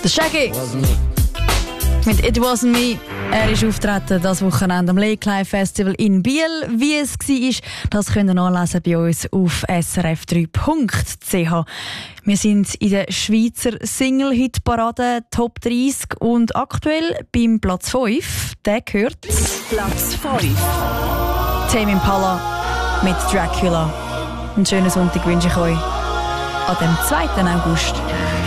Der Shaggy mit «It Wasn't Me». Er ist auftreten das Wochenende am Lake Live Festival in Biel. Wie es war, das könnt ihr nachlesen bei uns auf srf3.ch. Wir sind in der Schweizer Single-Hit-Parade Top 30 und aktuell beim Platz 5. Der gehört Platz 5. Tame Impala mit «Dracula». Einen schönen Sonntag wünsche ich euch an dem 2. August.